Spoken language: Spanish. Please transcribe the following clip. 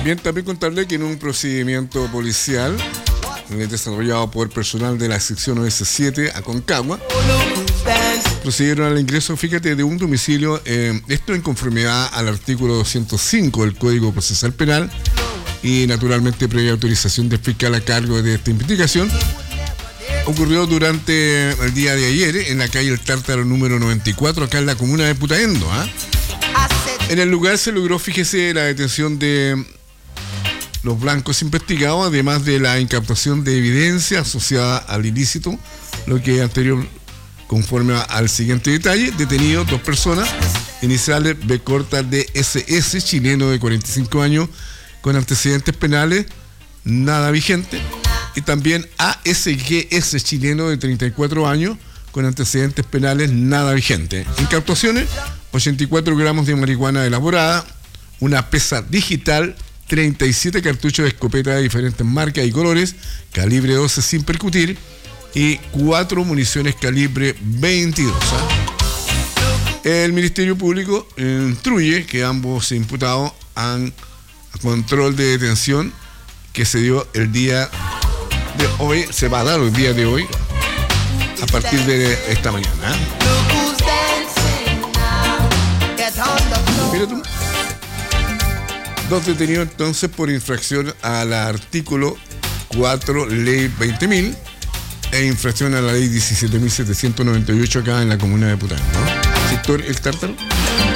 Bien, también contarle que en un procedimiento policial desarrollado por personal de la sección OS7 Aconcagua, procedieron al ingreso, fíjate, de un domicilio, esto en conformidad al artículo 205 del Código Procesal Penal y naturalmente previa autorización del fiscal a cargo de esta investigación. Ocurrió durante el día de ayer en la calle El Tártaro número 94, acá en la comuna de Putaendo. En el lugar se logró, fíjese, la detención de los blancos investigados, además de la incautación de evidencia asociada al ilícito, lo que anterior, conforme al siguiente detalle: detenidos 2 personas, iniciales B corta DSS, chileno de 45 años, con antecedentes penales, nada vigente, y también ASGS, chileno de 34 años, con antecedentes penales, nada vigente. Incautaciones: 84 gramos de marihuana elaborada, una pesa digital, 37 cartuchos de escopeta de diferentes marcas y colores, calibre 12 sin percutir, y 4 municiones calibre 22. El Ministerio Público instruye que ambos imputados han control de detención que se dio el día de hoy, se va a dar el día de hoy, a partir de esta mañana. Mira tú. 2 detenidos entonces por infracción al artículo 4, ley 20.000, e infracción a la ley 17.798 acá en la comuna de Putaendo, ¿no? Sector El Tártaro.